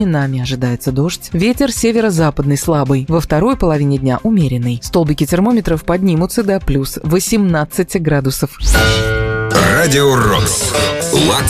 Нами ожидается дождь. Ветер северо-западный слабый. Во второй половине дня умеренный. Столбики термометров поднимутся до плюс 18 градусов. Радио Рокс. Латвия.